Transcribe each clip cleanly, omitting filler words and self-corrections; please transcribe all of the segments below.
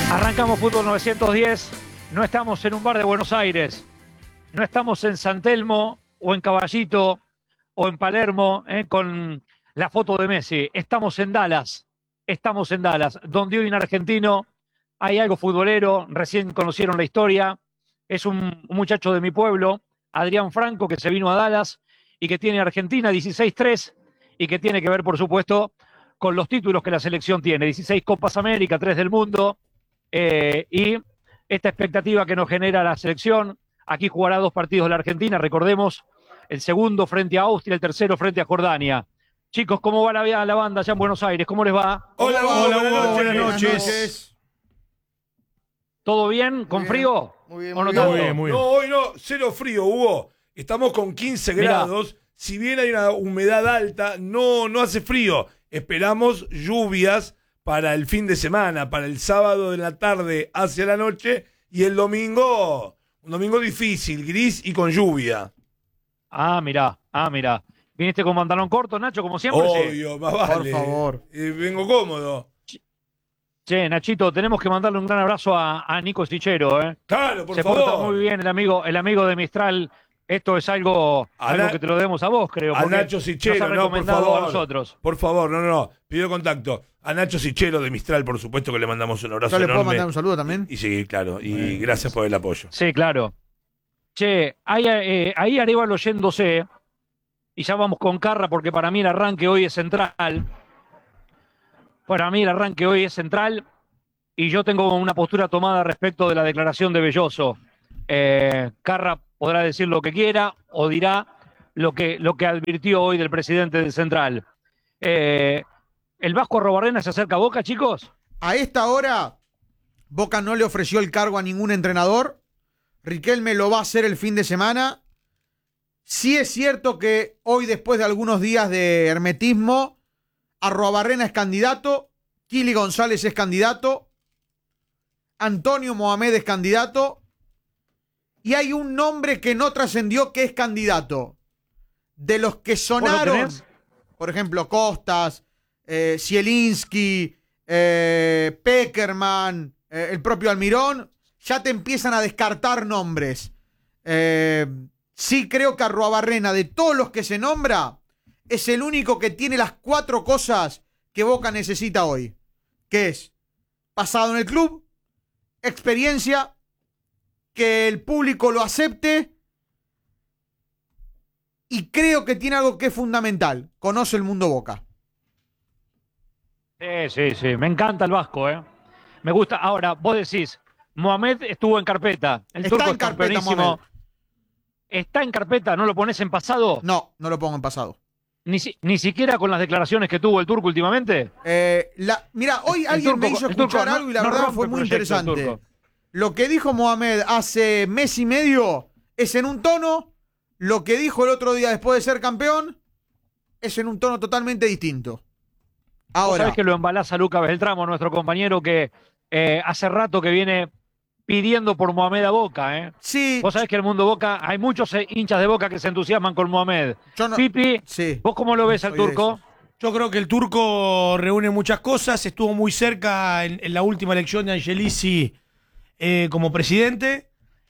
Arrancamos Fútbol 910, no estamos en un bar de Buenos Aires, no estamos en San Telmo o en Caballito o en Palermo con la foto de Messi, estamos en Dallas, donde hoy un argentino hay algo futbolero, recién conocieron la historia, es un muchacho de mi pueblo, Adrián Franco, que se vino a Dallas y que tiene Argentina 16-3 y que tiene que ver, por supuesto, con los títulos que la selección tiene, 16 Copas América, 3 del mundo, y esta expectativa que nos genera la selección. Aquí jugará 2 partidos la Argentina, recordemos, el segundo frente a Austria, el tercero frente a Jordania. Chicos, ¿cómo va la banda allá en Buenos Aires? ¿Cómo les va? Hola, buenas noches. ¿Todo bien? ¿Con frío? Muy bien, ¿O no muy tanto? bien. No, hoy no, cero frío, Hugo. Estamos con 15 grados. Si bien hay una humedad alta, no hace frío. Esperamos lluvias para el fin de semana, para el sábado de la tarde hacia la noche y el domingo, un domingo difícil, gris y con lluvia. Mirá. ¿Viniste con pantalón corto, Nacho, como siempre? Obvio, más vale. Por favor. Vengo cómodo. Che, Nachito, tenemos que mandarle un gran abrazo a Nico Sichero, ¿eh? Claro, por Se favor. porta muy bien el amigo de Mistral. Esto es algo que te lo debemos a vos, creo. A porque Nacho Sichero, nos ha no, por recomendado favor. a nosotros. Por favor, no. Pido contacto. A Nacho Sichero de Mistral, por supuesto que le mandamos un abrazo ¿Yo le enorme. puedo mandar un saludo también? Y sí, claro. Y gracias por el apoyo. Sí, claro. Che, ahí Arévalo yéndose, y ya vamos con Carra, porque para mí el arranque hoy es central. Y yo tengo una postura tomada respecto de la declaración de Belloso. Carra podrá decir lo que quiera o dirá lo que advirtió hoy del presidente del Central. ¿El Vasco Arrobarrena se acerca a Boca, chicos? A esta hora, Boca no le ofreció el cargo a ningún entrenador. Riquelme lo va a hacer el fin de semana. Sí es cierto que hoy, después de algunos días de hermetismo, Arrobarrena es candidato, Kili González es candidato, Antonio Mohamed es candidato, y hay un nombre que no trascendió que es candidato. De los que sonaron, por ejemplo, Costas, Zielinski, Pekerman, el propio Almirón, ya te empiezan a descartar nombres. Sí creo que Arruabarrena, de todos los que se nombra, es el único que tiene las 4 cosas que Boca necesita hoy, que es pasado en el club, experiencia, que el público lo acepte, y creo que tiene algo que es fundamental: conoce el mundo Boca. Sí, me encanta el Vasco, me gusta. Ahora, vos decís, Mohamed estuvo en carpeta, el Está turco en es carpeta, campeonísimo. Mohamed. ¿Está en carpeta? ¿No lo pones en pasado? No lo pongo en pasado. Ni siquiera con las declaraciones que tuvo el turco últimamente. Mira, hoy alguien me hizo escuchar algo y la verdad fue muy interesante. Lo que dijo Mohamed hace mes y medio es en un tono, lo que dijo el otro día después de ser campeón es en un tono totalmente distinto. Ahora, ¿Sabés que lo embalaza Lucas Beltramo, nuestro compañero que hace rato que viene pidiendo por Mohamed a Boca? sí, Vos sabés que en el mundo Boca hay muchos hinchas de Boca que se entusiasman con Mohamed. Pipi, sí, ¿vos cómo lo ves al turco? Yo creo que el turco reúne muchas cosas, estuvo muy cerca en la última elección de Angelici como presidente.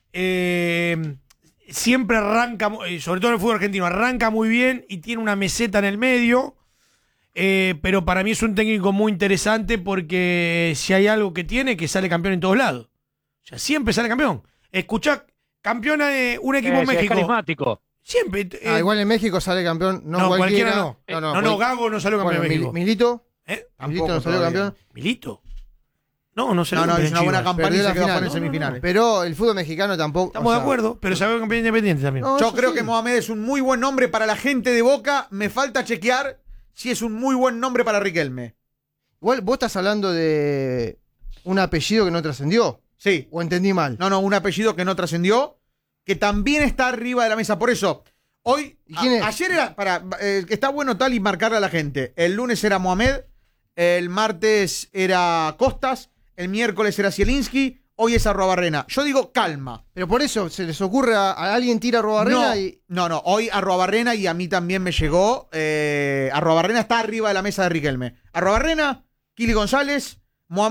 Siempre arranca, sobre todo en el fútbol argentino, arranca muy bien y tiene una meseta en el medio. Pero para mí es un técnico muy interesante porque si hay algo que tiene, que sale campeón en todos lados. O sea, siempre sale campeón. Escuchá, campeona de un equipo en México. Es carismático. Siempre. Igual en México sale campeón, no, cualquiera no. No, Gago no salió campeón en México. Milito. Milito no salió campeón. ¿Milito? No salió No, campeón. hizo una buena campaña y se quedó fuera en final. semifinales. Pero el fútbol mexicano tampoco. Estamos de acuerdo, pero salió campeón independiente también. No, yo creo que Mohamed es un muy buen nombre para la gente de Boca. Me falta chequear si es un muy buen nombre para Riquelme. Igual vos estás hablando de un apellido que no trascendió. Sí. ¿O entendí mal? No, un apellido que no trascendió, que también está arriba de la mesa. Por eso, hoy, ayer era, que está bueno tal y marcarle a la gente. El lunes era Mohamed, el martes era Costas, el miércoles era Zielinski, hoy es Arruabarrena. Yo digo calma. Pero por eso, ¿se les ocurre a alguien tira a Arruabarrena? No, hoy Arruabarrena, y a mí también me llegó, Arruabarrena está arriba de la mesa de Riquelme. Arruabarrena, Kili González, Mohamed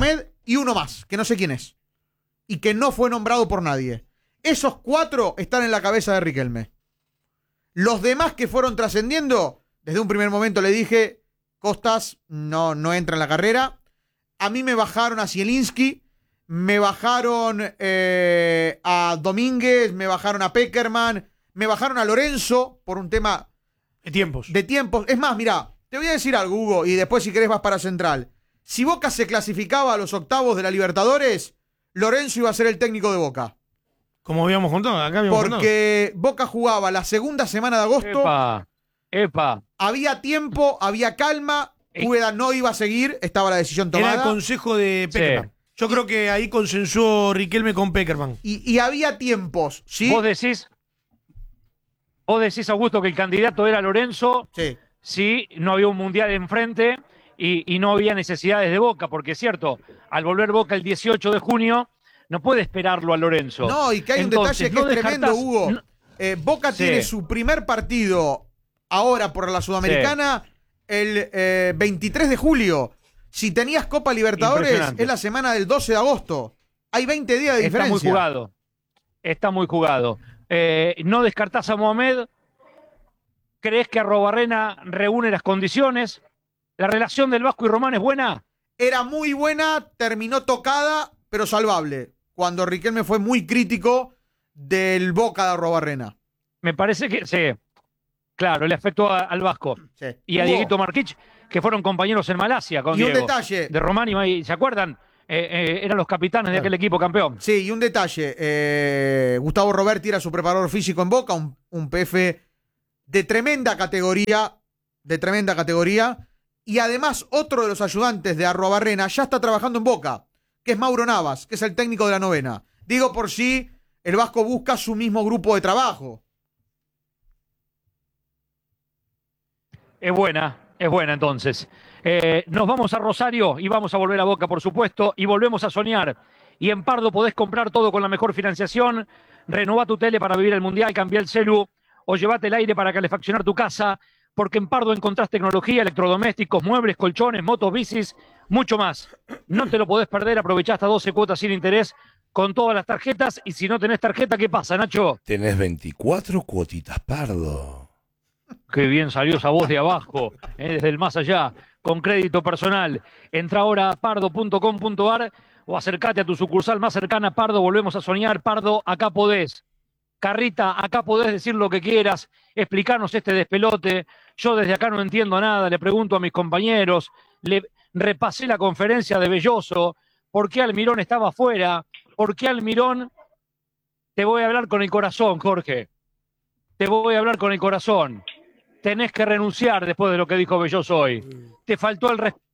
y uno más, que no sé quién es, y que no fue nombrado por nadie. Esos 4 están en la cabeza de Riquelme. Los demás que fueron trascendiendo, desde un primer momento le dije, Costas no entra en la carrera. A mí me bajaron a Zielinski, me bajaron a Domínguez, me bajaron a Peckerman, me bajaron a Lorenzo por un tema De tiempos. Es más, mirá, te voy a decir algo, Hugo, y después si querés vas para Central. Si Boca se clasificaba a los octavos de la Libertadores, Lorenzo iba a ser el técnico de Boca. Como habíamos contado, acá habíamos contado. Porque Boca jugaba la segunda semana de agosto. Epa. Había tiempo, había calma. Úbeda no iba a seguir, estaba la decisión tomada. Era el consejo de Peckerman. Sí. Yo creo que ahí consensuó Riquelme con Peckerman. Y había tiempos, ¿sí? Vos decís, Augusto, que el candidato era Lorenzo, Sí. si no había un mundial enfrente y no había necesidades de Boca, porque es cierto, al volver Boca el 18 de junio, no puede esperarlo a Lorenzo. No, y que hay Entonces, un detalle que es tremendo, Hugo. no- Boca Sí. tiene su primer partido ahora por la Sudamericana el 23 de julio. Si tenías Copa Libertadores, Impresionante. es la semana del 12 de agosto. Hay 20 días de Está diferencia. muy jugado. Está muy jugado. ¿No descartás a Mohamed? ¿Crees que Arrobarrena reúne las condiciones? ¿La relación del Vasco y Román es buena? Era muy buena, terminó tocada, pero salvable. Cuando Riquelme fue muy crítico del Boca de Arrobarrena. Me parece que sí. Claro, le afectó al Vasco. Sí. Y a Hugo, Dieguito Marquich, que fueron compañeros en Malasia con y un Diego. detalle. De Román y ¿se acuerdan? Eran los capitanes de aquel equipo campeón. Sí, y un detalle. Gustavo Roberti era su preparador físico en Boca, un PF de tremenda categoría. Y además, otro de los ayudantes de Arrobarrena ya está trabajando en Boca, que es Mauro Navas, que es el técnico de la novena. Digo por si el Vasco busca su mismo grupo de trabajo. Es buena entonces. Nos vamos a Rosario y vamos a volver a Boca, por supuesto, y volvemos a soñar. Y en Pardo podés comprar todo con la mejor financiación. Renová tu tele para vivir el Mundial, cambiá el celu o llevate el aire para calefaccionar tu casa, porque en Pardo encontrás tecnología, electrodomésticos, muebles, colchones, motos, bicis, mucho más. No te lo podés perder, aprovechá hasta 12 cuotas sin interés con todas las tarjetas. Y si no tenés tarjeta, ¿qué pasa, Nacho? Tenés 24 cuotitas, Pardo. Qué bien salió esa voz de abajo, desde el más allá, con crédito personal. Entra ahora a pardo.com.ar o acércate a tu sucursal más cercana. Pardo, volvemos a soñar. Pardo, acá podés. Carrita, acá podés decir lo que quieras, explicarnos este despelote. Yo desde acá no entiendo nada, le pregunto a mis compañeros, le repasé la conferencia de Belloso, ¿por qué Almirón estaba afuera? ¿Por qué Almirón? Te voy a hablar con el corazón, Jorge. Te voy a hablar con el corazón. Tenés que renunciar después de lo que dijo Belloso hoy. Te faltó el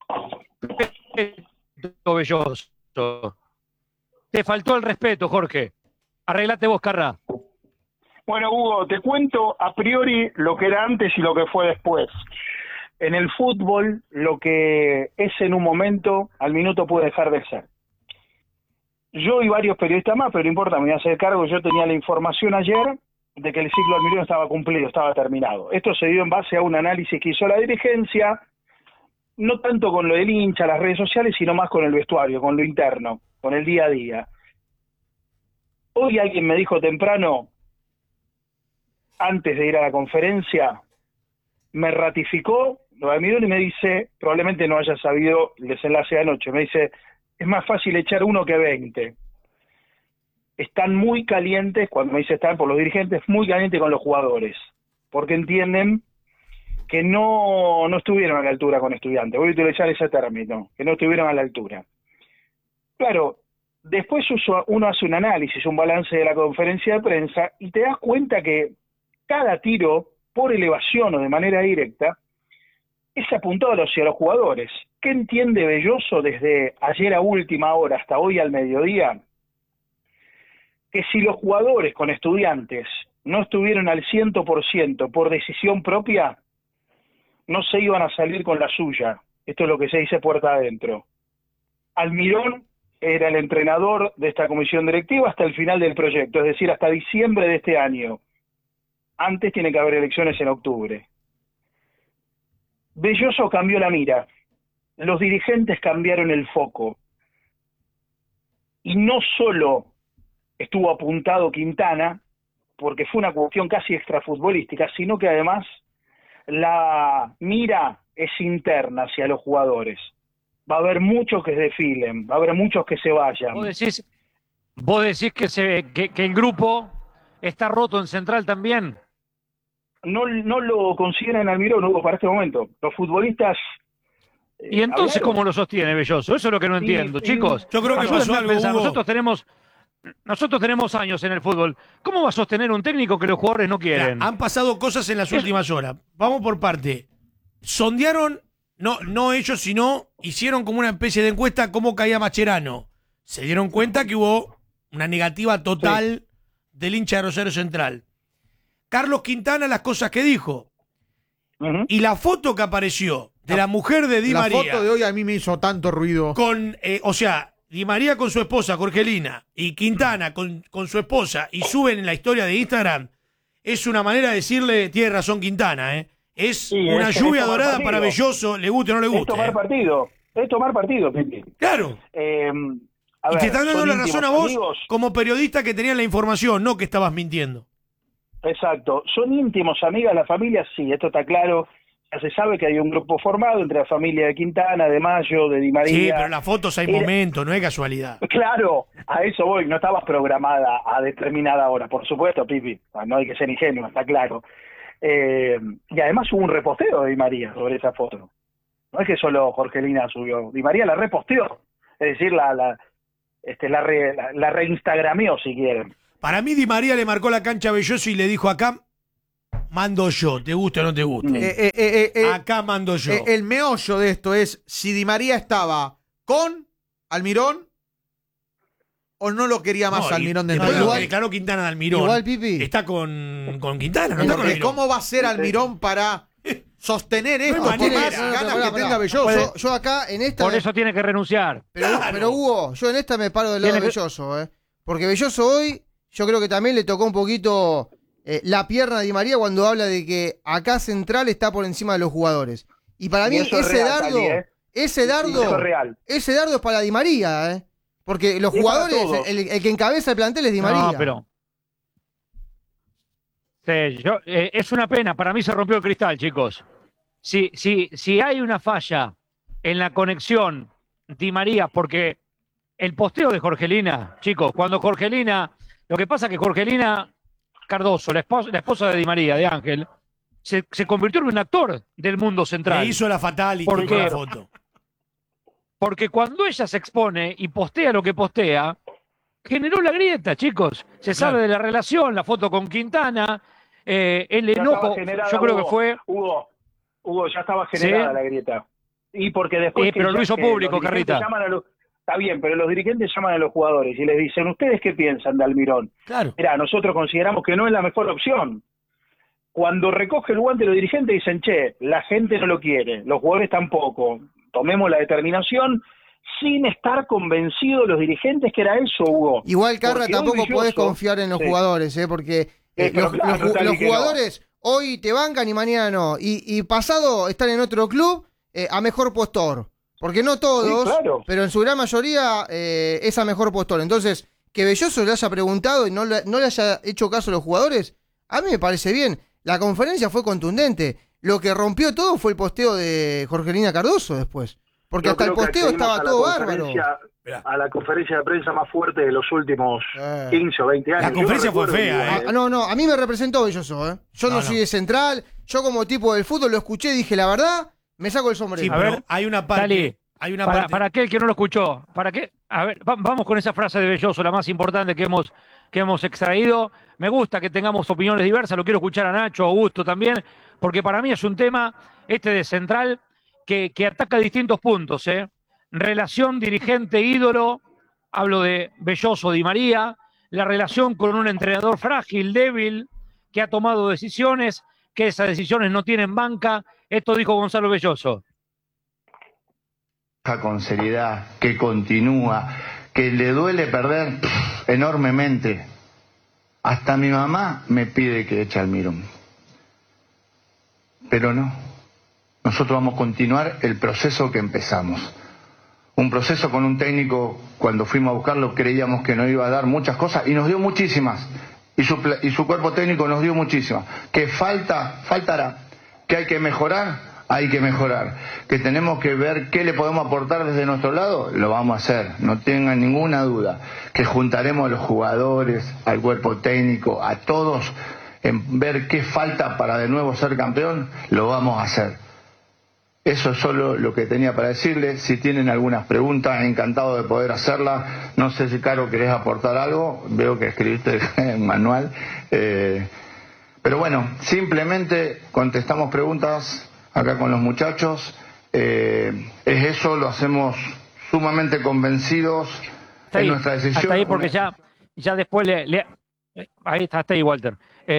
respeto, Belloso. Te faltó el respeto, Jorge. Arreglate vos, Carrá. Bueno, Hugo, te cuento a priori lo que era antes y lo que fue después. En el fútbol, lo que es en un momento, al minuto puede dejar de ser. Yo y varios periodistas más, pero no importa, me voy a hacer cargo, yo tenía la información ayer de que el ciclo Almirón estaba cumplido, estaba terminado. Esto se dio en base a un análisis que hizo la dirigencia, no tanto con lo del hincha, las redes sociales, sino más con el vestuario, con lo interno, con el día a día. Hoy alguien me dijo temprano, antes de ir a la conferencia, me ratificó lo de Almirón y me dice, probablemente no haya sabido el desenlace de anoche, me dice, es más fácil echar 1 que 20. Están muy calientes, cuando me dice están por los dirigentes, muy calientes con los jugadores, porque entienden que no estuvieron a la altura con Estudiantes. Voy a utilizar ese término, que no estuvieron a la altura. Claro, después uno hace un análisis, un balance de la conferencia de prensa y te das cuenta que cada tiro, por elevación o de manera directa, es apuntado hacia los jugadores. ¿Qué entiende Belloso desde ayer a última hora hasta hoy al mediodía? Que si los jugadores con Estudiantes no estuvieron al 100% por decisión propia, no se iban a salir con la suya. Esto es lo que se dice puerta adentro. Almirón era el entrenador de esta comisión directiva hasta el final del proyecto, es decir, hasta diciembre de este año. Antes tiene que haber elecciones en octubre. Belloso cambió la mira. Los dirigentes cambiaron el foco. y no solo estuvo apuntado Quintana, porque fue una cuestión casi extrafutbolística, sino que además la mira es interna hacia los jugadores. Va a haber muchos que desfilen, va a haber muchos que se vayan. Vos decís que el grupo está roto en Central también. No lo consideran Almirón, Hugo, para este momento. Los futbolistas... ¿Y entonces hablaron. cómo lo sostiene Belloso? Eso es lo que no entiendo, chicos. Yo creo que Ayúdenme pasó a algo, pensar. Hugo. Nosotros tenemos años en el fútbol. ¿Cómo va a sostener un técnico que los jugadores no quieren? Han pasado cosas en las últimas horas. Vamos por parte. Sondearon, no ellos, sino hicieron como una especie de encuesta cómo caía Mascherano. Se dieron cuenta que hubo una negativa total del hincha de Rosario Central. Carlos Quintana, las cosas que dijo. Y la foto que apareció de la mujer de Di María. La foto de hoy a mí me hizo tanto ruido. Con, Di María con su esposa, Jorgelina, y Quintana con su esposa, y suben en la historia de Instagram, es una manera de decirle, tiene razón Quintana, Es Sí, una es lluvia tomar dorada partido. para Belloso, le guste o no le Es guste. tomar partido, Pipi. Claro. A Y ver, te están dando son la razón a íntimos vos amigos. como periodista que tenías la información, no que estabas mintiendo. Exacto. ¿Son íntimos amigas la familia? Sí, esto está claro. Ya se sabe que hay un grupo formado entre la familia de Quintana, de Mayo, de Di María. Sí, pero en las fotos hay momentos, no es casualidad. Claro, a eso voy. No estabas programada a determinada hora, por supuesto, Pipi. No hay que ser ingenuo, está claro. Y además hubo un reposteo de Di María sobre esa foto. No es que solo Jorgelina subió. Di María la reposteó. Es decir, la reinstagrameó, si quieren. Para mí Di María le marcó la cancha a Belloso y le dijo acá mando yo, te guste o no te guste. Acá mando yo. El meollo de esto es si Di María estaba con Almirón o no lo quería más Almirón dentro después del lo que lugar. declaró Quintana de Almirón. Igual, Pipi. Está con Quintana, no está con Almirón. ¿Cómo va a ser Almirón para sostener esto? hay Por manera. más No, ganas pará, que pará. tenga Belloso. Yo acá en esta. Por eso tiene que renunciar. Pero Hugo, yo en esta me paro del lado de Tiene que- Belloso, Porque Belloso hoy, yo creo que también le tocó un poquito la pierna a Di María cuando habla de que acá Central está por encima de los jugadores. Y para mí Y eso es ese real, dardo, Cali, ese Y eso es dardo, real. ese dardo es para Di María, Porque los Y es para jugadores, todos. el que encabeza el plantel es Di María. No, pero. Sí, es una pena. Para mí se rompió el cristal, chicos. Si hay una falla en la conexión Di María, porque el posteo de Jorgelina, chicos, cuando Jorgelina. Lo que pasa es que Jorgelina Cardoso, la esposa de Di María, de Ángel, se convirtió en un actor del mundo central. Le hizo la fatality ¿Por con qué? la foto. Porque cuando ella se expone y postea lo que postea, generó la grieta, chicos. Se sabe de la relación, la foto con Quintana, el Ya estaba enojo, generada, yo creo que Hugo. fue... Hugo, ya estaba generada ¿Sí? la grieta. Y porque después... pero lo hizo público, los dirigentes Carrita. llaman Está bien, pero los dirigentes llaman a los jugadores y les dicen, ¿ustedes qué piensan de Almirón? Claro. Mirá, nosotros consideramos que no es la mejor opción. Cuando recoge el guante los dirigentes dicen, che, la gente no lo quiere, los jugadores tampoco. Tomemos la determinación sin estar convencidos los dirigentes que era eso, Hugo. Igual, Carra, Porque tampoco hoy podés Villoso- confiar en los Sí. jugadores, porque pero claro, Tali, los que no. jugadores hoy te bancan y mañana no. Y pasado están en otro club a mejor postor. Porque no todos, Sí, claro. pero en su gran mayoría es a mejor postor. Entonces, que Belloso le haya preguntado y no le haya hecho caso a los jugadores, a mí me parece bien. La conferencia fue contundente. Lo que rompió todo fue el posteo de Jorgelina Cardoso después. Porque Yo hasta el creo que posteo accedimos estaba a la todo bárbaro. conferencia- Mirá. A la conferencia de prensa más fuerte de los últimos 15 o 20 años. La Yo conferencia fue recuerdo, fea, No, a mí me representó Belloso, Yo no, No, soy no. de Central, yo como tipo del fútbol lo escuché y dije, la verdad, me saco el sombrero. Sí, A pero ver, hay una parte. Dale, Hay una para, parte. para aquel que no lo escuchó, ¿para qué? A ver, vamos con esa frase de Belloso, la más importante que hemos extraído. Me gusta que tengamos opiniones diversas, lo quiero escuchar a Nacho, a Augusto también, porque para mí es un tema, este de Central, que ataca distintos puntos, Relación dirigente-ídolo, hablo de Belloso, Di María, la relación con un entrenador frágil, débil, que ha tomado decisiones, que esas decisiones no tienen banca. Esto dijo Gonzalo Belloso. Con seriedad, que continúa, que le duele perder enormemente. Hasta mi mamá me pide que eche al Almirón. Pero no. Nosotros vamos a continuar el proceso que empezamos. un proceso con un técnico, cuando fuimos a buscarlo creíamos que nos iba a dar muchas cosas y nos dio muchísimas. Y su cuerpo técnico nos dio muchísimas. Que faltará. Que hay que mejorar. Que tenemos que ver qué le podemos aportar desde nuestro lado, lo vamos a hacer, no tengan ninguna duda. Que juntaremos a los jugadores, al cuerpo técnico, a todos, en ver qué falta para de nuevo ser campeón, lo vamos a hacer. Eso es solo lo que tenía para decirles. Si tienen algunas preguntas, encantado de poder hacerlas. No sé si, Caro, querés aportar algo. Veo que escribiste el manual. Pero bueno, simplemente contestamos preguntas acá con los muchachos. Es eso, lo hacemos sumamente convencidos en nuestra decisión. Hasta ahí, porque ya después ahí está ahí, Walter.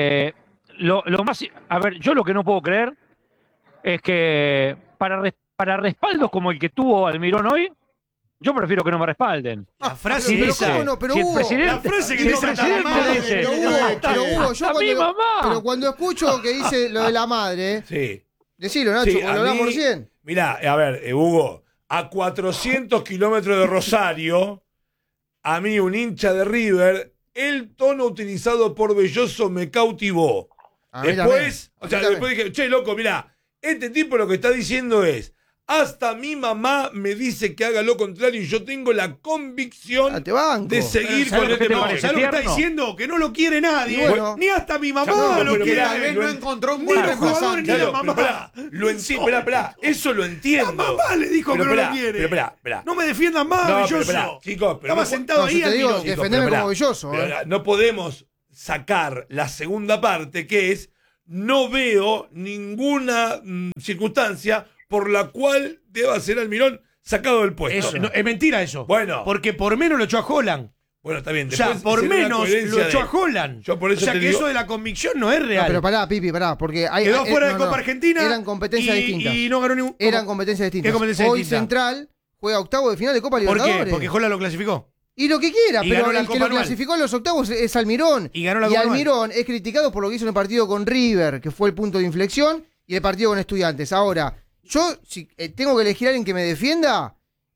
Lo más, a ver, yo lo que no puedo creer es que para respaldos como el que tuvo Almirón hoy, yo prefiero que no me respalden. La frase Sí, pero dice, ¿cómo no? Pero si el Hugo, presidente, la frase que si el dice presidente la madre, dice, pero Hugo, yo a mi mamá. pero cuando escucho que dice lo de la madre, Sí. decilo, Nacho, Sí, como a lo hablamos mí- recién. Mirá, a ver, Hugo, a 400 kilómetros de Rosario, a mí, un hincha de River, el tono utilizado por Belloso me cautivó. A mí Después, también. o sea, A mí después dije, che, loco, mirá, este tipo lo que está diciendo es, hasta mi mamá me dice que haga lo contrario y yo tengo la convicción Ah, te banco. de seguir ¿sabes con lo que este te tema. parece? ¿Sabes lo que está tierno? diciendo? Que no lo quiere nadie. Y bueno. Ni hasta mi mamá No, lo pero quiere. mirá, Tal vez no encontró un Ni buen los jugadores reemplazante. ni la Claro, mamá. pero pará, lo entiendo, pará, eso lo entiendo. La mamá le dijo Pero que no pará, lo quiere. pero pará. No me defiendan más, No, pero Belloso. pará, chicos, pero Estaba no- sentado no, ahí, yo te digo Almirón. que defendeme pero como Belloso, pero no podemos sacar la segunda parte, que es, no veo ninguna circunstancia por la cual deba ser Almirón sacado del puesto. Es mentira eso. Bueno. Porque por menos lo echó a Holland. Bueno, está bien. O sea, después por será una menos coherencia lo echó de- a Holland. Yo por eso o sea te que digo- eso de la convicción no es No, real. pero pará, Pipi, pará, porque hay, Quedó fuera de no, Copa no. Argentina. Eran competencias distintas. Y no ganó ningún. Eran competencias distintas. ¿Qué competencia Hoy distinta? Central juega octavo de final de Copa ¿Por Libertadores. qué? Porque Holland lo clasificó. Y lo que quiera, Y pero ganó la el que Copa lo Anual. clasificó en los octavos es Almirón. Y ganó la Copa Anual. Almirón es criticado por lo que hizo en el partido con River, que fue el punto de inflexión, y el partido con Estudiantes. Ahora, yo si tengo que elegir a alguien que me defienda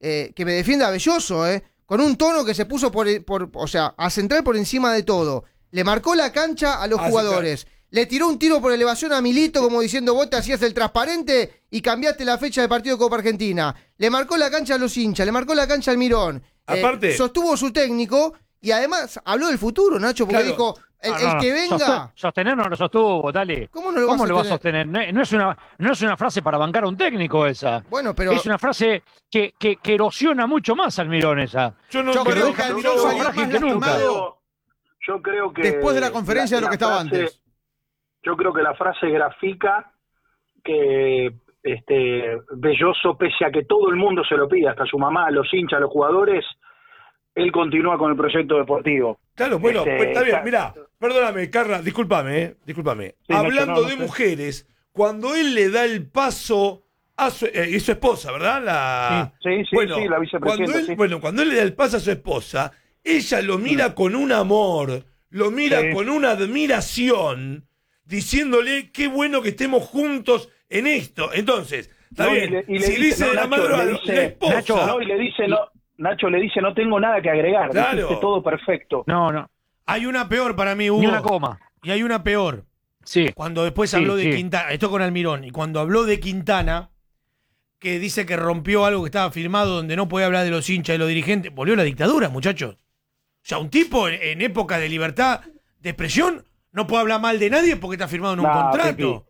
a Belloso, con un tono que se puso o sea, a Central por encima de todo. Le marcó la cancha a los jugadores. Le tiró un tiro por elevación a Milito, como diciendo, vos te hacías el transparente y cambiaste la fecha del partido de Copa Argentina. Le marcó la cancha a los hinchas, le marcó la cancha al Mirón. Aparte- Sostuvo su técnico y además habló del futuro, Nacho, porque Claro. dijo, el No, que venga... Sostener no lo sostuvo, dale. ¿Cómo no lo va a sostener? No es una frase para bancar a un técnico esa. Bueno, pero... Es una frase que erosiona mucho más al Mirón esa. Yo no Yo creo creo que Almirón yo- salió yo- más que nunca. lastimado Yo creo que después de la conferencia de lo que estaba antes. Yo creo que la frase grafica que Belloso, pese a que todo el mundo se lo pide, hasta su mamá, los hinchas, los jugadores, él continúa con el proyecto deportivo. Claro, bueno, pues está bien, claro. mirá, perdóname, Carla, discúlpame. Sí, Hablando Nacho, no de sé. mujeres, cuando él le da el paso a su esposa, ¿verdad? Sí, la vicepresidenta, sí. Cuando él le da el paso a su esposa, ella lo mira con un amor, lo mira Sí. con una admiración, diciéndole qué bueno que estemos juntos en esto. Entonces, está No, bien, y le si dice, le dice no, de la Nacho, madre a le la dice- esposa, Nacho, No, y le dice, no, Nacho le dice, no tengo nada que agregar, Claro. dijiste todo perfecto. No. Hay una peor para mí, Hugo. Ni una coma. Y hay una peor. Sí. Cuando después Sí, habló de sí. Quintana, esto con Almirón, y cuando habló de Quintana, que dice que rompió algo que estaba firmado donde no podía hablar de los hinchas y los dirigentes, volvió la dictadura, muchachos. O sea, un tipo en época de libertad de expresión no puede hablar mal de nadie porque está firmado en un No, contrato. Pipi.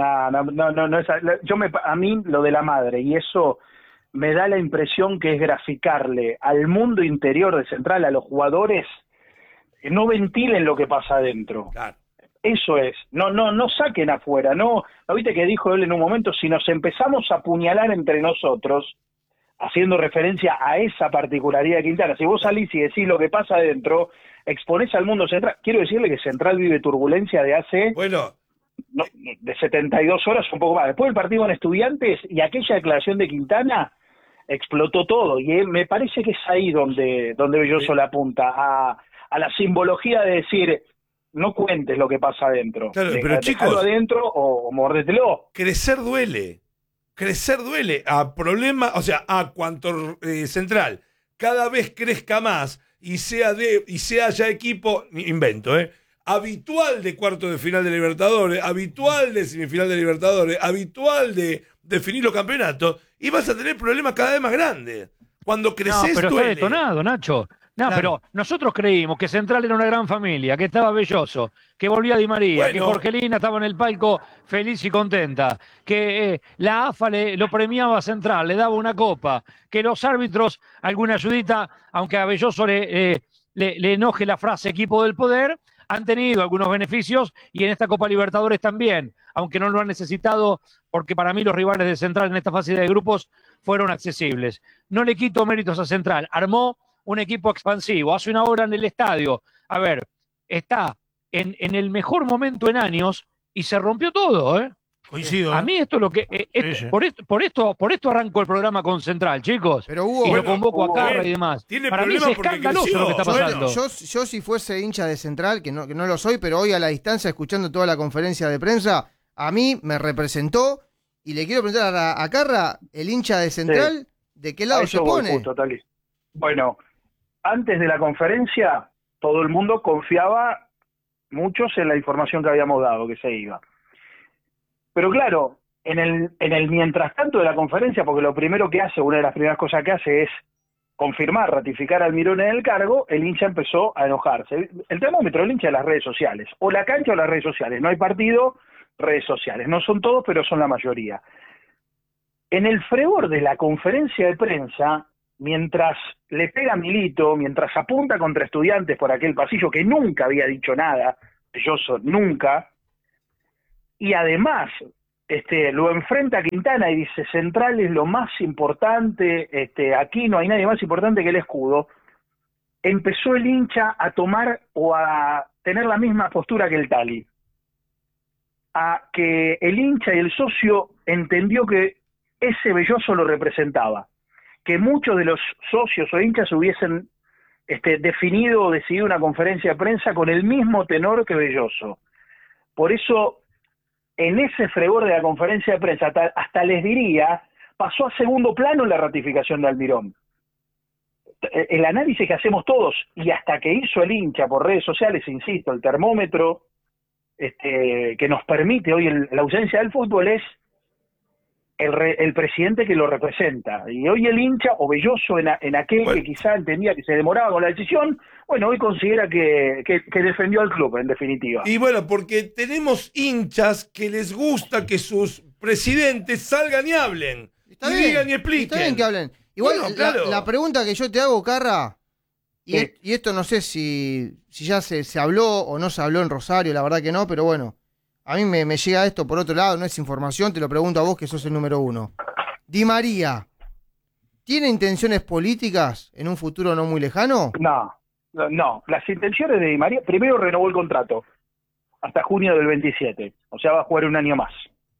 No, a mí lo de la madre, y eso me da la impresión que es graficarle al mundo interior de Central, a los jugadores, que no ventilen lo que pasa adentro. Claro. Eso es, no saquen afuera, ¿no viste que dijo él en un momento? Si nos empezamos a apuñalar entre nosotros, haciendo referencia a esa particularidad de Quintana, si vos salís y decís lo que pasa adentro, exponés al mundo Central. Quiero decirle que Central vive turbulencia de hace Bueno, de 72 horas, un poco más. Después del partido con Estudiantes y aquella declaración de Quintana, explotó todo. Y me parece que es ahí donde Belloso le apunta, a la simbología de decir, no cuentes lo que pasa adentro. Claro, pero Dejalo chicos, adentro o mordételo. crecer duele. crecer duele. A problema, o sea, a cuanto Central cada vez crezca más y sea ya equipo, invento, habitual de cuarto de final de Libertadores, habitual de semifinal de Libertadores, habitual de definir los campeonatos, y vas a tener problemas cada vez más grandes. Cuando creces pero duele. está detonado, Nacho. No, Claro. pero nosotros creímos que Central era una gran familia, que estaba Belloso, que volvía Di María, que Bueno. Jorgelina estaba en el palco feliz y contenta, que la AFA lo premiaba a Central, le daba una copa, que los árbitros, alguna ayudita, aunque a Belloso le enoje la frase equipo del poder, han tenido algunos beneficios y en esta Copa Libertadores también, aunque no lo han necesitado, porque para mí los rivales de Central en esta fase de grupos fueron accesibles. No le quito méritos a Central, armó un equipo expansivo, hace una hora en el estadio. A ver, está en el mejor momento en años y se rompió todo, ¿eh? Coincido. A mí esto es lo que... sí. Por esto arranco el programa con Central, chicos. Pero Hugo, Y lo Bueno, convoco a Hugo, Carra y demás. tiene Para mí es problemas porque escandaloso creció. lo que está pasando. yo si fuese hincha de Central, que no lo soy, pero hoy a la distancia, escuchando toda la conferencia de prensa, a mí me representó, y le quiero preguntar a Carra, el hincha de Central, ¿de qué lado A se eso voy, pone? justo, Tali. Bueno, antes de la conferencia, todo el mundo confiaba muchos en la información que habíamos dado, que se iba. Pero claro, en el mientras tanto de la conferencia, porque lo primero que hace, una de las primeras cosas que hace es confirmar, ratificar a Almirón en el cargo, el hincha empezó a enojarse. El termómetro del hincha de las redes sociales, o la cancha o las redes sociales. No hay partido, redes sociales. No son todos, pero son la mayoría. En el fragor de la conferencia de prensa, mientras le pega a Milito, mientras apunta contra Estudiantes por aquel pasillo, que nunca había dicho nada, Belloso nunca, y además lo enfrenta a Quintana y dice, Central es lo más importante, aquí no hay nadie más importante que el escudo, empezó el hincha a tomar o a tener la misma postura que el Tali, a que el hincha y el socio entendió que ese Belloso lo representaba, que muchos de los socios o hinchas hubiesen definido o decidido una conferencia de prensa con el mismo tenor que Belloso. Por eso, en ese fragor de la conferencia de prensa, hasta les diría, pasó a segundo plano la ratificación de Almirón. El análisis que hacemos todos, y hasta que hizo el hincha por redes sociales, insisto, el termómetro que nos permite hoy la ausencia del fútbol es el presidente que lo representa. Y hoy el hincha, o Belloso en aquel que quizá entendía que se demoraba con la decisión, bueno, hoy considera que defendió al club, en definitiva. Y bueno, porque tenemos hinchas que les gusta que sus presidentes salgan y hablen. Está y bien, digan y expliquen. está bien que hablen. Igual, Bueno, claro. la pregunta que yo te hago, Carra, Sí. y esto no sé si ya se habló o no se habló en Rosario, la verdad que no, pero bueno, a mí me llega esto por otro lado, no es información, te lo pregunto a vos que sos el número uno. Di María, ¿tiene intenciones políticas en un futuro no muy lejano? No, las intenciones de Di María, primero renovó el contrato hasta junio del 27, o sea, va a jugar un año más.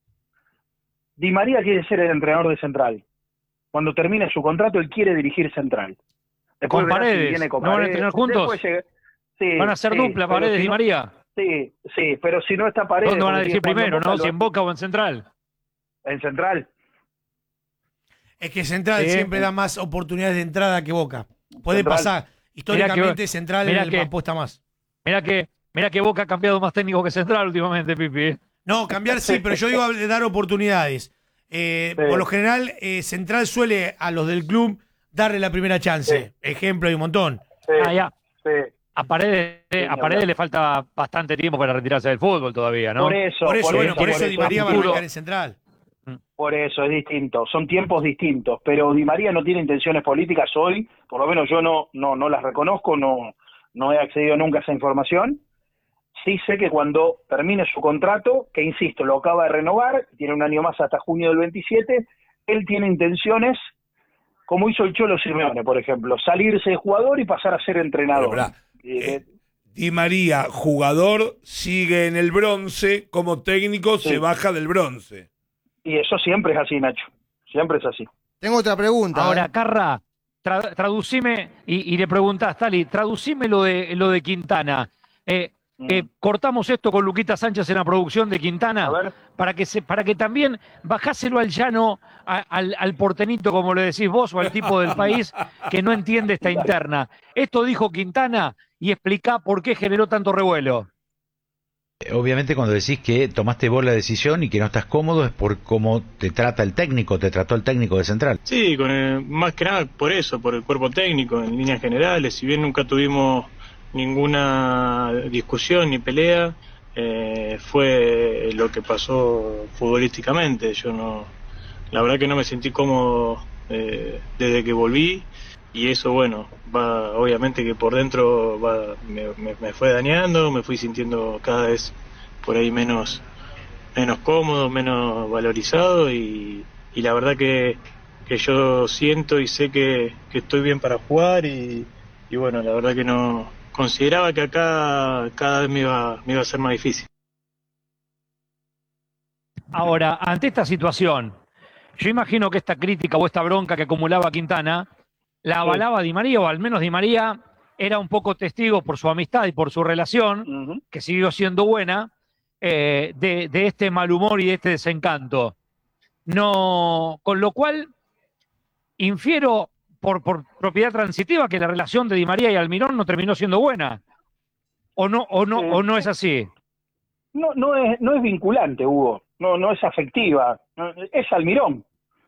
Di María quiere ser el entrenador de Central. Cuando termine su contrato, él quiere dirigir Central. Con verá si Paredes, viene con ¿no van a Paredes. entrenar juntos? Después llega- sí, Van a ser sí, dupla, pero Paredes si y no- María. Sí, pero si no está Paredes... ¿Dónde van a porque decir tiene primero, jugando no? Boca, Si en Boca o en Central. en Central. Es que Central Sí. siempre da más oportunidades de entrada que Boca. Puede Central. pasar. Históricamente que- Central mirá que- apuesta más. Mirá que Boca ha cambiado más técnico que Central últimamente, Pipi. No, cambiar sí, pero yo digo de dar oportunidades. Por lo general, Central suele a los del club darle la primera chance. Sí. Ejemplo, hay un montón. Sí, Ya. sí. A Paredes le falta bastante tiempo para retirarse del fútbol todavía, ¿no? Por eso, Por eso Di María va a futuro. arrancar en Central. Por eso es distinto, son tiempos distintos, pero Di María no tiene intenciones políticas hoy, por lo menos yo no las reconozco, no he accedido nunca a esa información. Sí sé que cuando termine su contrato, que insisto, lo acaba de renovar, tiene un año más hasta junio del 27, él tiene intenciones, como hizo el Cholo Simeone, por ejemplo, salirse de jugador y pasar a ser entrenador. Pero, pará, Eh, Di María, jugador, sigue en el bronce, como técnico Sí. se baja del bronce. y eso siempre es así, Nacho, siempre es así. Tengo otra pregunta. Ahora, Carra, traducime, y le preguntás, Tali, traducime lo de Quintana. Cortamos esto con Luquita Sánchez en la producción de A Quintana ver. para que también bajáselo al llano al portenito, como le decís vos, o al tipo del país que no entiende esta interna. Esto dijo Quintana y explica por qué generó tanto revuelo. Obviamente cuando decís que tomaste vos la decisión y que no estás cómodo es por cómo te trata el técnico, te trató el técnico de Central. Sí, más que nada por eso, por el cuerpo técnico en líneas generales. Si bien nunca tuvimos ninguna discusión ni pelea, fue lo que pasó futbolísticamente. La verdad que no me sentí cómodo desde que volví, y eso, bueno, obviamente que por dentro me fue dañando, me fui sintiendo cada vez por ahí menos cómodo, menos valorizado, y la verdad que yo siento y sé que estoy bien para jugar, y bueno, la verdad que no consideraba que acá cada vez me iba a ser más difícil. Ahora, ante esta situación, yo imagino que esta crítica o esta bronca que acumulaba Quintana la avalaba Di María, o al menos Di María era un poco testigo por su amistad y por su relación, que siguió siendo buena, de este mal humor y de este desencanto. No, con lo cual, infiero por propiedad transitiva que la relación de Di María y Almirón no terminó siendo buena. ¿O no es así? No es vinculante, Hugo. No es afectiva. Es Almirón.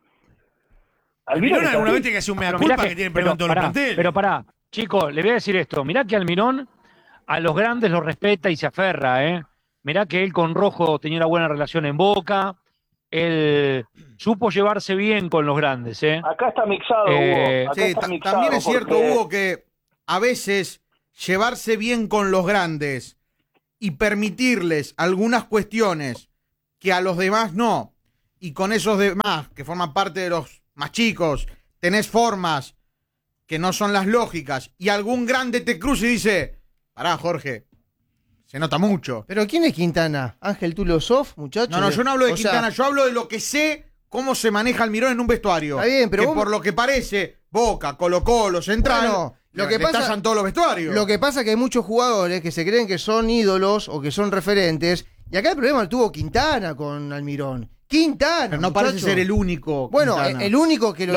Almirón alguna vez tiene que hacer un mea culpa que tiene perdón todos los planteles. Pero pará, chicos, le voy a decir esto. Mirá que Almirón a los grandes los respeta y se aferra, ¿eh? Mirá que él con Rojo tenía una buena relación en Boca. Él supo llevarse bien con los grandes, ¿eh? Acá está mixado, Hugo. Sí, también es cierto, Hugo, que a veces llevarse bien con los grandes y permitirles algunas cuestiones que a los demás no, y con esos demás que forman parte de los más chicos, tenés formas que no son las lógicas, y algún grande te cruza y dice, pará, Jorge, se nota mucho. ¿Pero quién es Quintana? ¿Ángel Tulosov, muchacho? No, yo no hablo de Quintana, yo hablo de lo que sé, cómo se maneja Almirón en un vestuario. Está bien, pero que por lo que parece, Boca, Colo-Colo, Central, bueno, lo que pasa, tallan todos los vestuarios. Lo que pasa es que hay muchos jugadores que se creen que son ídolos o que son referentes, y acá el problema lo tuvo Quintana con Almirón. Quintana, pero no muchacho. parece ser el único. Bueno, Quintana. el único que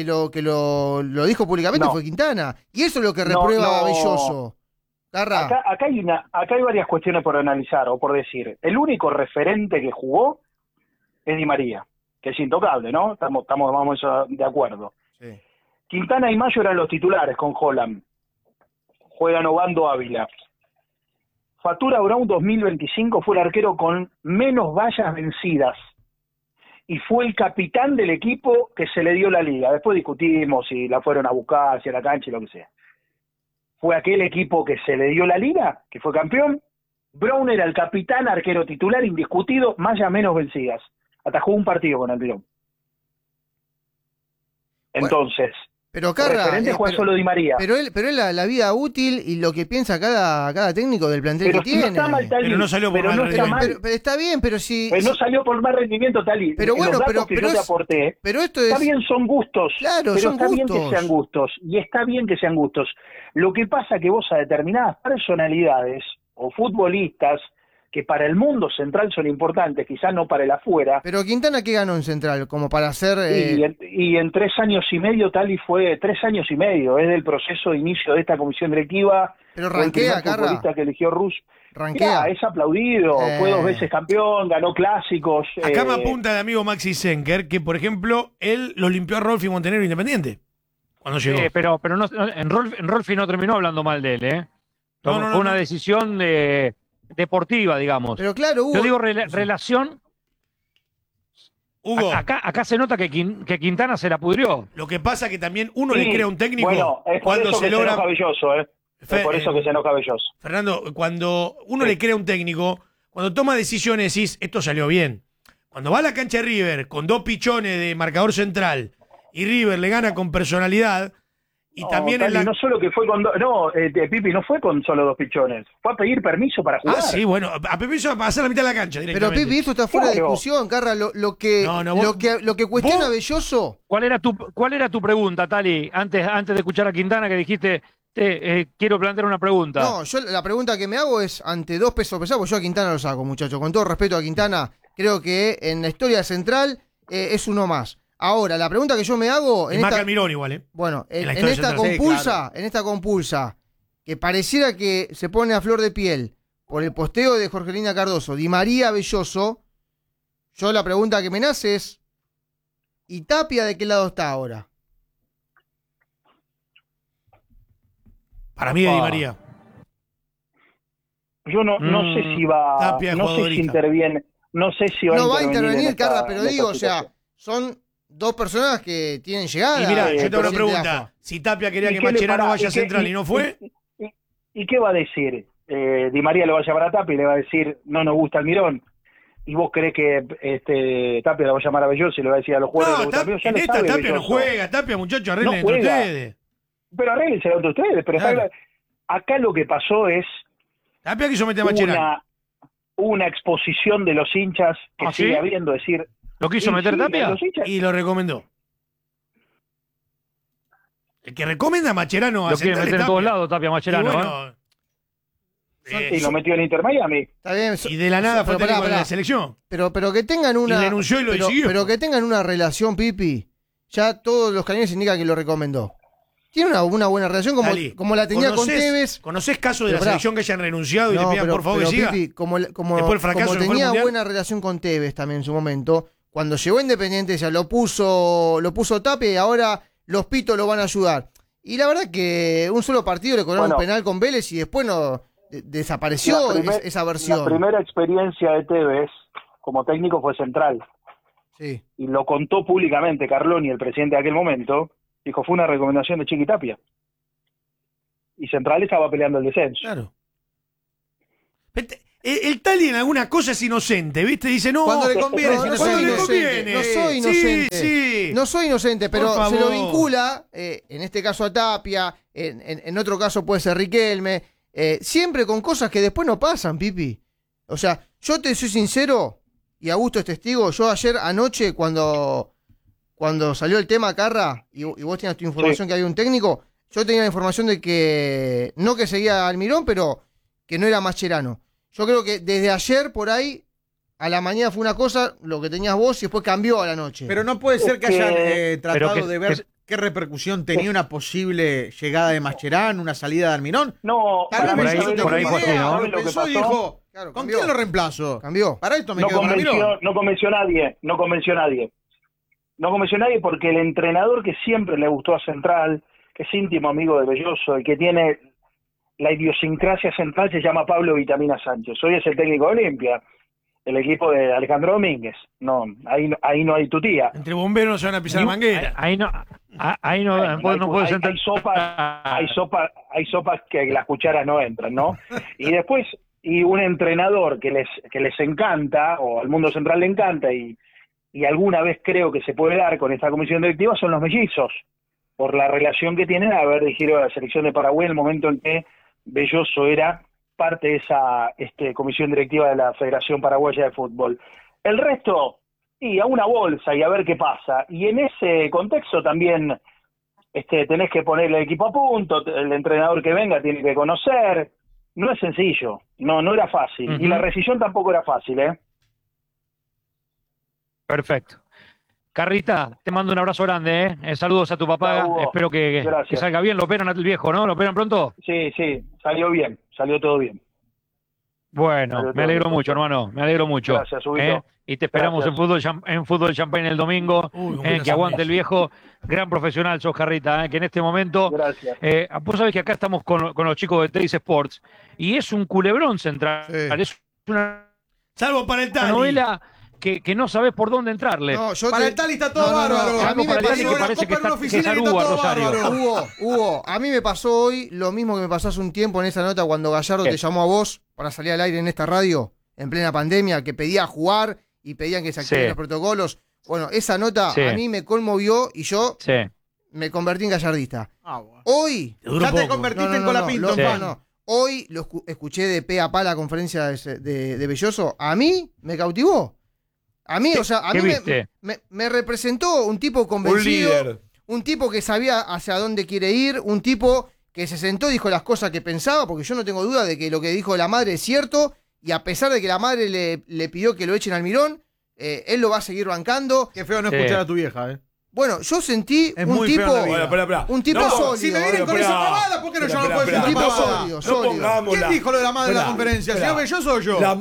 lo dijo públicamente fue Quintana, y eso es lo que reprueba a Belloso. Acá hay varias cuestiones por analizar o por decir. El único referente que jugó es Di María, que es intocable, ¿no? Estamos vamos de acuerdo. Sí. Quintana y Mayo eran los titulares con Holland. Juegan Obando Ávila. Fatura Brown 2025 fue el arquero con menos vallas vencidas y fue el capitán del equipo que se le dio la liga. Después discutimos si la fueron a buscar, si a la cancha y lo que sea. Fue aquel equipo que se le dio la liga, que fue campeón. Brown era el capitán, arquero titular, indiscutido, vallas menos vencidas. Atajó un partido con Almirón. Entonces, pero Carra, referente juega solo Di María. Pero él la vida útil y lo que piensa cada técnico del plantel pero que si tiene. No está mal, Tali, pero no salió por mal rendimiento. Pero está bien, pero si... Pero no salió por mal rendimiento, Tali. Pero bueno, los datos que yo te aporté, pero esto es... Está bien, son gustos. Claro, pero son está gustos. bien que sean gustos. Y está bien que sean gustos. Lo que pasa que vos a determinadas personalidades o futbolistas que para el mundo central son importantes, quizás no para el afuera. Pero Quintana, ¿qué ganó en Central? Como para hacer... Y en 3 años y medio, Tali, fue 3 años y medio, es del proceso de inicio de esta comisión directiva. Pero ranquea, Carra. El futbolista que eligió Rus. Ranquea. Es aplaudido, fue 2 veces campeón, ganó clásicos. Acá me apunta el amigo Maxi Senker, que por ejemplo, él lo limpió a Rolfi Montenegro Independiente, cuando llegó. Pero no, en Rolfi no terminó hablando mal de él, ¿eh? Fue una decisión deportiva, digamos. Pero claro, Hugo, yo digo relación. Hugo, acá se nota que Quintana se la pudrió. Lo que pasa que también uno le crea un técnico es cuando por eso se que logra. Se enoja Belloso, es por eso que se enoja Belloso. Fernando, cuando uno le crea un técnico, cuando toma decisiones decís, esto salió bien. Cuando va a la cancha de River con 2 pichones de marcador central y River le gana con personalidad. Y también Tali, no solo que fue con Pipi no fue con solo 2 pichones, fue a pedir permiso para jugar. Ah, sí, bueno, a permiso a pasar la mitad de la cancha directamente. Pero Pipi, eso está fuera de discusión, Carra, lo que cuestiona Belloso. ¿Cuál era tu pregunta, Tali, antes de escuchar a Quintana, que dijiste quiero plantear una pregunta. No, yo la pregunta que me hago es ante 2 pesos pesados, porque yo a Quintana lo saco, muchachos. Con todo respeto a Quintana, creo que en la historia central es uno más. Ahora, la pregunta que yo me hago... Es más Almirón igual, ¿eh? Bueno, En la en historia esta central. compulsa, Sí, claro. en esta compulsa, que pareciera que se pone a flor de piel por el posteo de Jorgelina Cardoso, Di María Belloso, yo la pregunta que me nace es, ¿y Tapia de qué lado está ahora? Para mí es Di María. Yo no sé si va, Tapia, no sé si jugadorista. interviene, no sé si va No va a en intervenir, esta- Carla, pero en esta digo, o sea, situación. son 2 personas que tienen llegada. Y mira, al yo tengo una presidente pregunta. AFA. Si Tapia quería ¿Y que qué le Mascherano para- vaya a y qué- Central y no fue, ¿Y qué va a decir? Di María le va a llamar a Tapia y le va a decir, no nos gusta Almirón. ¿Y vos crees que Tapia le va a llamar a Belloso y le va a decir a los jugadores? no, que gustan Almirón? Ya en lo esta sabe Tapia no Belloso. juega. Tapia, muchachos, arreglen No entre juega. ustedes. Pero arréglenselo entre ustedes. Pero Claro. acá lo que pasó es Tapia quiso meter a Mascherano. una exposición de los hinchas que ¿Ah, sigue sí? habiendo, decir... ¿Lo quiso sí, meter sí, Tapia? los hinchas- Y lo recomendó. El que recomienda a Mascherano a Lo quiere Central meter es en todos Tapia. lados, Tapia Mascherano. Y bueno, Y lo metió en Inter Miami. Está bien, y de la nada fue pero pará, técnico de pará. la selección. Pero que tengan una. Y renunció y lo pero, siguió. pero que tengan una relación, Pipi. Ya todos los cañones indican que lo recomendó. Tiene una buena relación Dali, como la tenía con Tevez. ¿Conocés casos de Pero la pará. selección que hayan renunciado y le No, pidan por favor que pero, siga? Pipi, como Después del fracaso como que fue el tenía Mundial. buena relación con Tevez también en su momento, cuando llegó a Independiente ya lo puso Tapia y ahora los pitos lo van a ayudar. Y la verdad que un solo partido le cobraron Bueno. un penal con Vélez y después desapareció esa versión. La primera experiencia de Tevez como técnico fue Central. Sí. Y lo contó públicamente Carloni, el presidente de aquel momento. Dijo, fue una recomendación de Chiqui Tapia. Y Central estaba peleando el descenso. Claro. El Tali en alguna cosa es inocente, ¿viste? Dice, no, Cuando le conviene, no, si no cuando soy le inocente. conviene. No soy inocente. Sí, sí. No soy inocente, pero Por se lo favor. vincula, en este caso a Tapia, en otro caso puede ser Riquelme, siempre con cosas que después no pasan, Pipi. O sea, yo te soy sincero, y Augusto es testigo, yo ayer anoche cuando salió el tema, Carra, y vos tenías tu información que había un técnico, yo tenía la información de que, no que seguía Almirón, pero que no era Mascherano. Yo creo que desde ayer por ahí, a la mañana fue una cosa, lo que tenías vos, y después cambió a la noche. Pero no puede ser que Es que- hayan tratado pero que- de ver qué repercusión tenía una posible llegada de Mascherano, una salida de Almirón. No, Tal para vez por ahí- hizo ¿sabés por ahí lo fue que así, pasó? ¿no? ¿Sabés lo que Pensó y pasó? dijo, Claro, ¿con cambió. quién lo reemplazo? Cambió. Para esto me No quedo con Almirón. convenció a nadie, no convenció a nadie. No convenció a nadie porque el entrenador que siempre le gustó a Central, que es íntimo amigo de Belloso y que tiene la idiosincrasia central, se llama Pablo Vitamina Sánchez. Hoy es el técnico de Olimpia, el equipo de Alejandro Domínguez. No, ahí no hay tutía. Entre bomberos no se van a pisar la manguera. Ahí no puedes hay entender. sopas que las cucharas no entran, ¿no? Y después, y un entrenador que les encanta, o al mundo central le encanta, y alguna vez creo que se puede dar con esta comisión directiva, son los mellizos, por la relación que tienen a haber dirigido a la selección de Paraguay en el momento en que Belloso era parte de esa comisión directiva de la Federación Paraguaya de Fútbol. El resto, y a una bolsa y a ver qué pasa. Y en ese contexto también tenés que poner el equipo a punto, el entrenador que venga tiene que conocer. No es sencillo, no era fácil. Ujú. Y la rescisión tampoco era fácil, ¿eh? Perfecto. Carrita, te mando un abrazo grande, ¿eh? Saludos a tu papá. Chao, Hugo. Espero que Gracias. salga bien. Lo operan al viejo, ¿no? ¿Lo operan pronto? Sí, salió bien, salió todo bien. Bueno, Salió me todo alegro bien. mucho, hermano. Me alegro mucho. Gracias, Huguito. Y te esperamos Gracias. en fútbol Champagne el domingo. Uy, con buenas Que aguante hamburguesas. el viejo. Gran profesional sos, Carrita, que en este momento... Gracias. Vos sabés que acá estamos con los chicos de Teis Sports y es un culebrón central. Sí. Es una Salvo para el Tali. novela que no sabés por dónde entrarle. No, yo Para te- el Tali está todo No, no, no, bárbaro. a mí me Para el Tali pasó que una parece copa en una que oficina y saluda está a todo Rosario. bárbaro. Hugo, a mí me pasó hoy lo mismo que me pasó hace un tiempo en esa nota cuando Gallardo ¿Qué? te llamó a vos para salir al aire en esta radio, en plena pandemia, que pedía jugar y pedían que se activen Sí. los protocolos. Bueno, esa nota Sí. a mí me conmovió y yo Sí. me convertí en gallardista. Ah, bueno. Hoy... Duró Ya te poco. convertiste en Colapinto, lo- Sí. fan. no. Hoy lo escuché de pe a pa la conferencia de Belloso. A mí me cautivó. A mí, o sea, a ¿Qué mí viste? me representó un tipo Un convencido, líder. un tipo que sabía hacia dónde quiere ir, un tipo que se sentó y dijo las cosas que pensaba, porque yo no tengo duda de que lo que dijo la madre es cierto, y a pesar de que la madre le pidió que lo echen a Almirón, él lo va a seguir bancando. Qué feo no escuchar a tu vieja, Bueno, yo sentí Es un muy tipo, feo en la vida. un tipo sólido. Si me vienen con esa pavada, ¿por qué no yo no puedo decir Un tipo esa pavada? sólido, No sólido. pongamos ¿Quién dijo lo de la madre en la conferencia? ¿Señor Belloso o yo? La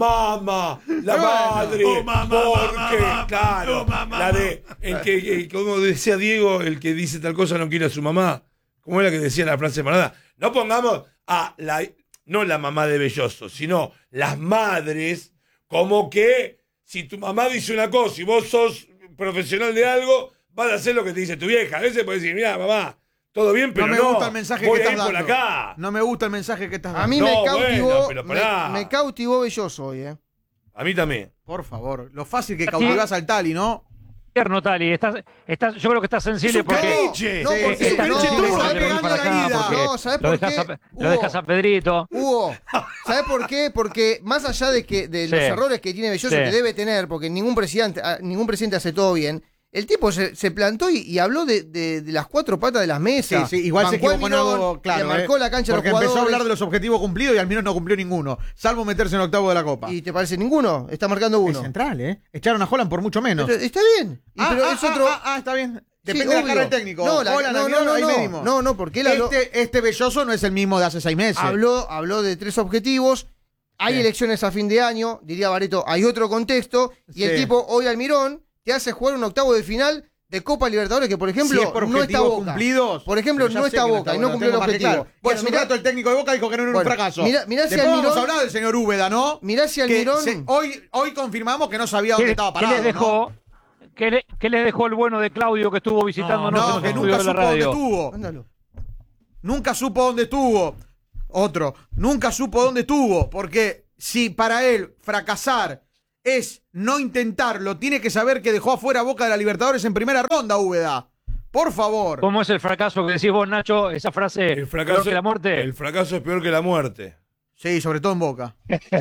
madre. Oh, mamá, porque, mamá, claro, oh, mamá, la de, como decía Diego, el que dice tal cosa no quiere a su mamá. ¿Cómo era que decía la frase manada? No pongamos no la mamá de Belloso, sino las madres, como que si tu mamá dice una cosa y vos sos profesional de algo, vas a hacer lo que te dice tu vieja. A veces puedes decir, mira, mamá, todo bien, pero no me gusta el mensaje voy que a estás ir dando. por acá. No me gusta el mensaje que estás dando. A mí No, me cautivó, bueno, pero pará. me cautivó Belloso hoy, A mí también. Por favor, lo fácil que cautivás al Tali, ¿no? Tali, yo creo que estás sensible ¡Es un porque... caniche! No, porque Estás no, sensible no, porque no, te venís no, para acá, no, porque no, ¿sabés lo por dejas qué? lo dejas a Pedrito. Hugo, ¿sabés por qué? Porque más allá de los errores que tiene Belloso, que debe tener, porque ningún presidente hace todo bien, el tipo se plantó y habló de las cuatro patas de las mesas. Sí, igual se Bancó a equivocó en Almirón, algo claro. le marcó la cancha a los porque jugadores. empezó a hablar de los objetivos cumplidos y Almirón no cumplió ninguno, salvo meterse en octavo de la Copa. ¿Y te parece ninguno? Está marcando Es uno. central, ¿eh? Echaron a Holland por mucho menos. Pero está bien. Pero es otro... está bien. Sí, Depende de la obvio. cara del técnico. No, Holland, Almirón, ahí medimos. no, porque él habló, Este Belloso no es el mismo de hace 6 meses. habló de 3 objetivos. Hay elecciones a fin de año, diría Bareto, hay otro contexto. Y el Sí. tipo, hoy Almirón, te hace jugar un octavo de final de Copa Libertadores, que por ejemplo Si es por no está objetivos Boca. cumplidos. Por ejemplo, Pero ya no sé está que no Boca y está no Boca, cumplió el tengo más que objetivo. claro. Y hace un rato el técnico de Boca dijo que no era un fracaso. Mirá si Después vamos Almirón... a hablar del señor Úbeda, ¿no? Mirá si Que Almirón... hoy confirmamos que no sabía dónde estaba parado. ¿Qué les dejó? ¿Qué les dejó el bueno de Claudio que estuvo visitándonos en No, los que estudios nunca de la supo dónde radio? estuvo. Ándalo. Nunca supo dónde estuvo. Otro. Nunca supo dónde estuvo. Porque si para él fracasar es no intentarlo, tiene que saber que dejó afuera a Boca de la Libertadores en primera ronda, Úbeda. Por favor. ¿Cómo es el fracaso que decís vos, Nacho? Esa frase, El fracaso, peor que la muerte. El fracaso es peor que la muerte. Sí, sobre todo en Boca.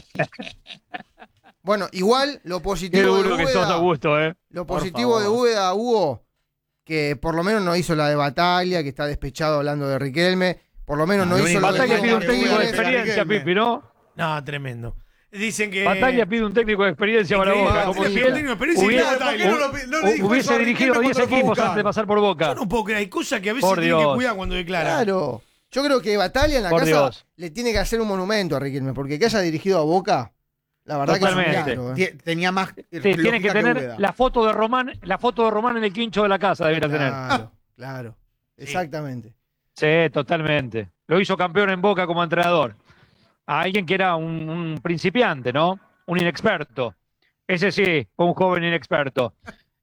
Bueno, igual lo Qué positivo de duro que sos, Úbeda, Augusto, lo Por positivo de favor. Úbeda, Hugo, que por lo menos no hizo la de Bataglia, que está despechado hablando de Riquelme, por lo menos no hizo la de Bataglia pide un técnico de Martínez. experiencia, Pipi, ¿no? No, tremendo. Dicen que... Bataglia pide un técnico de experiencia para Increíble, Boca, como sí, si un técnico de experiencia hubiera- y Bataglia. ¿Por qué no le dijo eso hubiese a dirigido Riquelme 10 cuando lo fue a equipos buscar? antes de pasar por Boca. Yo no puedo creer, hay cosas que a veces Por tienen que Dios. cuidar cuando declaran. Claro. Yo creo que Bataglia en la Por casa Dios. le tiene que hacer un monumento a Riquelme, porque que haya dirigido a Boca, la verdad Totalmente. que es un milagro. Tenía más. Sí, tiene que tener Úbeda. la foto de Román en el quincho de la casa, debería tener. Claro, exactamente. Sí, totalmente. Lo hizo campeón en Boca como entrenador. A alguien que era un principiante, ¿no? Un inexperto. Ese sí, fue un joven inexperto.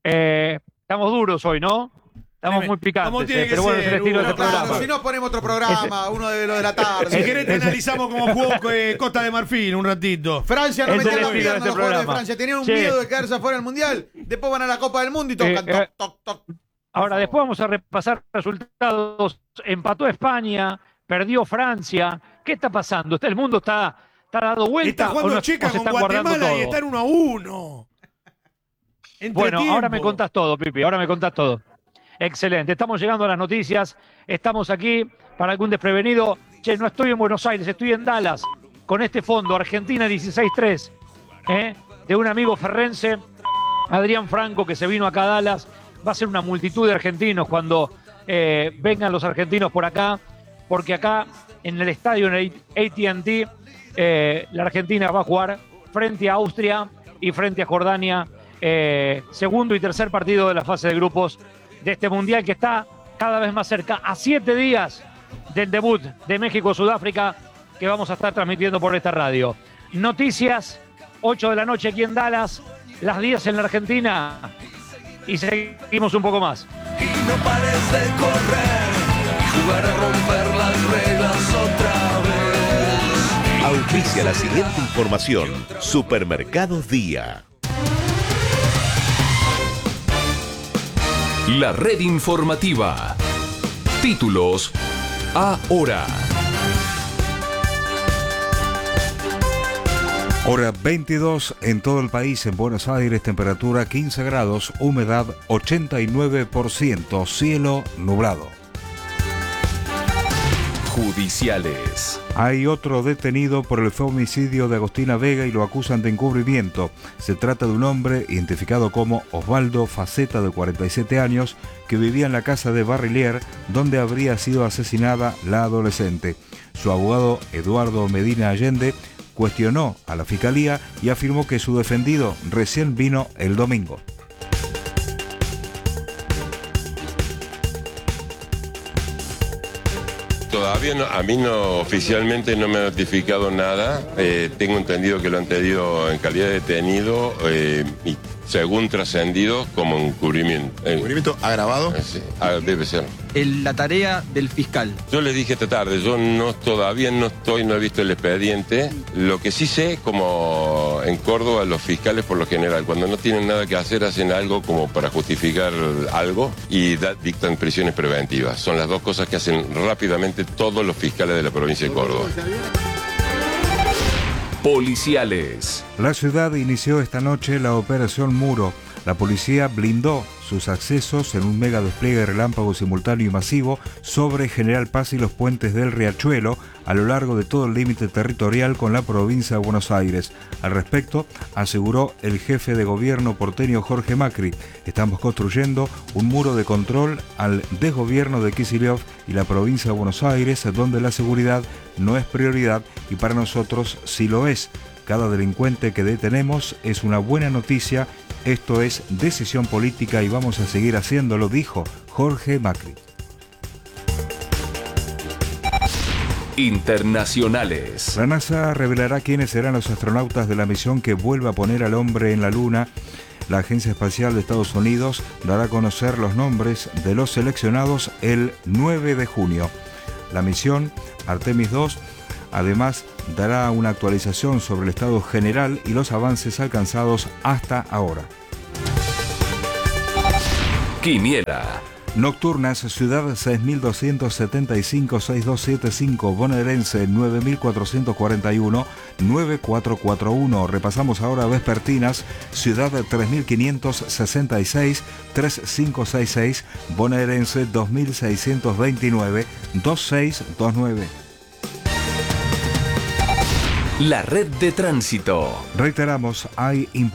Estamos duros hoy, ¿no? Estamos muy Como picantes, tiene que pero bueno, es el ser, estilo de Hugo. este Claro, programa. si no ponemos otro programa, uno de lo de la tarde. Si querés te analizamos cómo jugó Costa de Marfil un ratito. Francia no Es el metía la estilo de pierna este los jugadores de programa. Francia. Tenían un Sí. miedo de quedarse afuera del Mundial. Después van a la Copa del Mundo y tocan toc, toc, toc. Ahora, después vamos a repasar resultados. Empató España, perdió Francia. ¿Qué está pasando? ¿El mundo está dado vuelta? Está o jugando no- Checa o se con están guardando Guatemala y todo? están 1-1. Bueno, ahora me Entretiempo. contás todo, Pipi, ahora me contás todo. Excelente, estamos llegando a las noticias, estamos aquí para algún desprevenido. Che, no estoy en Buenos Aires, estoy en Dallas, con este fondo, Argentina 16-3, de un amigo ferrense, Adrián Franco, que se vino acá a Dallas. Va a ser una multitud de argentinos cuando vengan los argentinos por acá, porque acá en el estadio, en el AT&T, la Argentina va a jugar frente a Austria y frente a Jordania, segundo y tercer partido de la fase de grupos de este Mundial que está cada vez más cerca, a 7 días del debut de México-Sudáfrica, que vamos a estar transmitiendo por esta radio. Noticias, 8 de la noche aquí en Dallas, las 10 en la Argentina, y seguimos un poco más. Y no pares de correr, jugar a romper las reglas otra vez. Auspicia la siguiente información. Supermercados Día. La red informativa. Títulos ahora. Hora 22 en todo el país, en Buenos Aires, temperatura 15 grados, humedad 89%, cielo nublado. judiciales. Hay otro detenido por el femicidio de Agostina Vega y lo acusan de encubrimiento. Se trata de un hombre identificado como Osvaldo Faceta, de 47 años, que vivía en la casa de Barrilier, donde habría sido asesinada la adolescente. Su abogado, Eduardo Medina Allende, cuestionó a la fiscalía y afirmó que su defendido recién vino el domingo. Todavía no, a mí no, oficialmente no me ha notificado nada. Tengo entendido que lo han pedido en calidad de detenido y según trascendido como encubrimiento. ¿Encubrimiento agravado? Sí, debe ser. La tarea del fiscal. Yo les dije esta tarde, yo todavía no he visto el expediente. Lo que sí sé, como en Córdoba los fiscales por lo general, cuando no tienen nada que hacer, hacen algo como para justificar algo y dictan prisiones preventivas. Son las dos cosas que hacen rápidamente todos los fiscales de la provincia de Córdoba. Policiales. La ciudad inició esta noche la Operación Muro. La policía blindó sus accesos en un mega despliegue relámpago simultáneo y masivo sobre General Paz y los puentes del Riachuelo a lo largo de todo el límite territorial con la provincia de Buenos Aires. Al respecto, aseguró el jefe de gobierno porteño Jorge Macri: estamos construyendo un muro de control al desgobierno de Kicillof y la provincia de Buenos Aires, donde la seguridad no es prioridad y para nosotros sí lo es. Cada delincuente que detenemos es una buena noticia. Esto es decisión política y vamos a seguir haciéndolo, dijo Jorge Macri. Internacionales. La NASA revelará quiénes serán los astronautas de la misión que vuelve a poner al hombre en la Luna. La Agencia Espacial de Estados Unidos dará a conocer los nombres de los seleccionados el 9 de junio. La misión Artemis II además dará una actualización sobre el estado general y los avances alcanzados hasta ahora. Quiniela. Nocturnas, Ciudad 6275-6275, Bonaerense 9441-9441. Repasamos ahora vespertinas, Ciudad 3566-3566, Bonaerense 2629-2629. La red de tránsito. Reiteramos, hay importantes